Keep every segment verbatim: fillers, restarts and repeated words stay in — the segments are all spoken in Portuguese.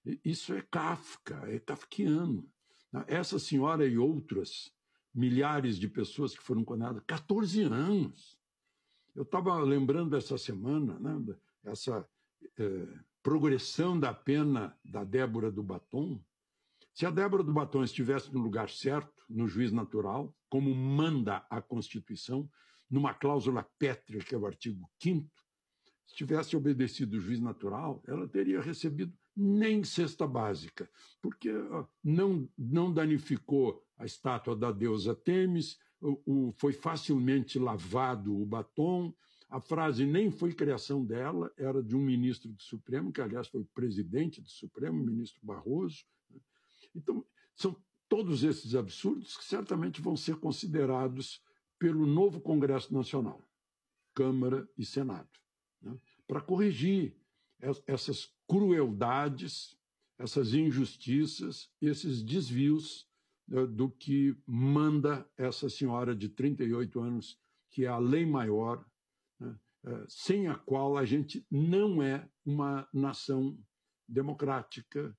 Isso é Kafka, é kafkiano. Essa senhora e outras milhares de pessoas que foram condenadas, quatorze anos. Eu estava lembrando essa semana, né, essa eh, progressão da pena da Débora do Batom. Se a Débora do Batom estivesse no lugar certo, no juiz natural, como manda a Constituição, numa cláusula pétrea, que é o artigo quinto, se tivesse obedecido o juiz natural, ela teria recebido nem cesta básica, porque não, não danificou a estátua da deusa Têmis, o, o, foi facilmente lavado o batom, a frase nem foi criação dela, era de um ministro do Supremo, que, aliás, foi o presidente do Supremo, o ministro Barroso. Então, são todos esses absurdos que certamente vão ser considerados pelo novo Congresso Nacional, Câmara e Senado, né, para corrigir essas crueldades, essas injustiças, esses desvios né, do que manda essa senhora de trinta e oito anos, que é a lei maior, né, sem a qual a gente não é uma nação democrática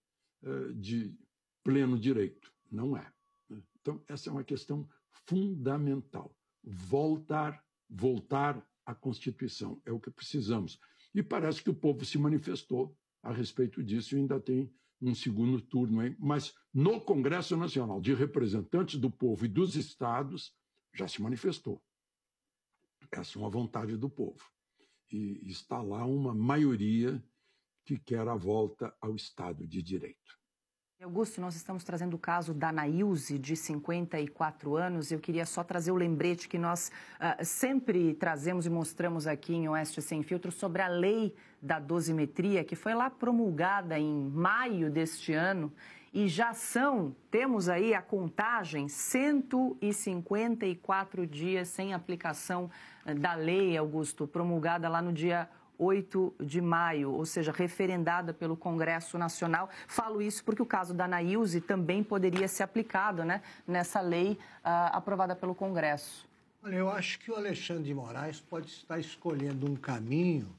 de pleno direito. Não é. Então, essa é uma questão fundamental. Voltar, voltar à Constituição. É o que precisamos. E parece que o povo se manifestou a respeito disso e ainda tem um segundo turno. Hein? Mas no Congresso Nacional de Representantes do Povo e dos Estados já se manifestou. Essa é uma vontade do povo. E está lá uma maioria que quer a volta ao Estado de Direito. Augusto, nós estamos trazendo o caso da Anaílse, de cinquenta e quatro anos. Eu queria só trazer o lembrete que nós uh, sempre trazemos e mostramos aqui em Oeste Sem Filtro sobre a lei da dosimetria, que foi lá promulgada em maio deste ano. E já são, temos aí a contagem, cento e cinquenta e quatro dias sem aplicação da lei, Augusto, promulgada lá no dia oito de maio, ou seja, referendada pelo Congresso Nacional. Falo isso porque o caso da Anaílse também poderia ser aplicado, né, nessa lei uh, aprovada pelo Congresso. Olha, eu acho que o Alexandre de Moraes pode estar escolhendo um caminho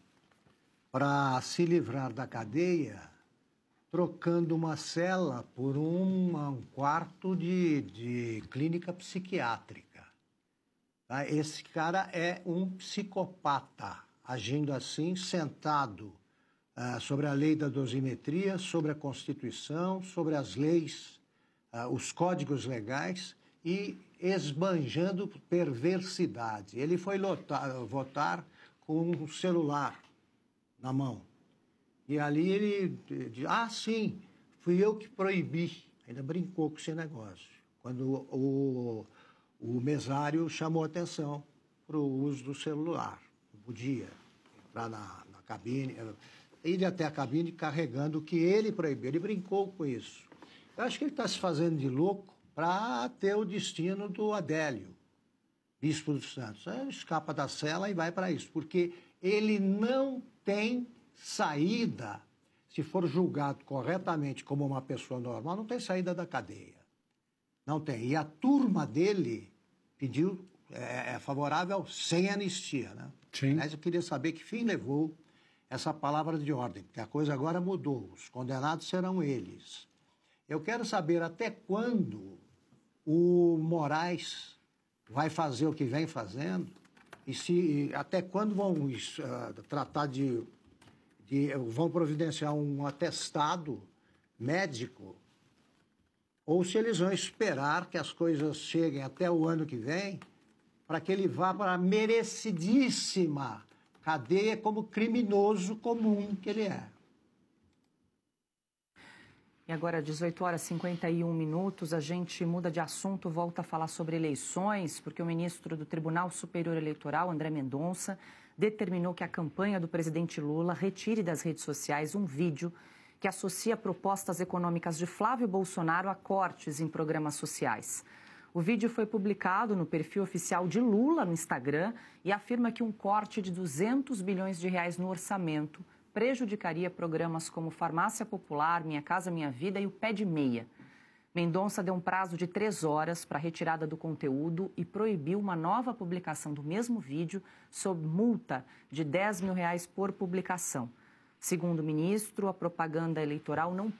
para se livrar da cadeia, trocando uma cela por uma, um quarto de, de clínica psiquiátrica. Tá? Esse cara é um psicopata, agindo assim, sentado uh, sobre a lei da dosimetria, sobre a Constituição, sobre as leis, uh, os códigos legais e esbanjando perversidade. Ele foi lotar, votar com um celular na mão. E ali ele diz, ah, sim, fui eu que proibi. Ainda brincou com esse negócio. Quando o, o mesário chamou atenção para o uso do celular. Podia entrar na, na cabine, ir até a cabine carregando o que ele proibiu. Ele brincou com isso. Eu acho que ele está se fazendo de louco para ter o destino do Adélio, bispo dos Santos. Ele escapa da cela e vai para isso, porque ele não tem saída, se for julgado corretamente como uma pessoa normal, não tem saída da cadeia. Não tem. E a turma dele pediu, é, é favorável sem anistia, né? Sim. Mas eu queria saber que fim levou essa palavra de ordem, porque a coisa agora mudou. Os condenados serão eles. Eu quero saber até quando o Moraes vai fazer o que vem fazendo e se até quando vão uh, tratar de, de... vão providenciar um atestado médico ou se eles vão esperar que as coisas cheguem até o ano que vem para que ele vá para a merecidíssima cadeia como criminoso comum que ele é. E agora, dezoito horas e cinquenta e um minutos, a gente muda de assunto, volta a falar sobre eleições, porque o ministro do Tribunal Superior Eleitoral, André Mendonça, determinou que a campanha do presidente Lula retire das redes sociais um vídeo que associa propostas econômicas de Flávio Bolsonaro a cortes em programas sociais. O vídeo foi publicado no perfil oficial de Lula no Instagram e afirma que um corte de duzentos bilhões de reais no orçamento prejudicaria programas como Farmácia Popular, Minha Casa Minha Vida e o Pé de Meia. Mendonça deu um prazo de três horas para a retirada do conteúdo e proibiu uma nova publicação do mesmo vídeo sob multa de dez mil reais por publicação. Segundo o ministro, a propaganda eleitoral não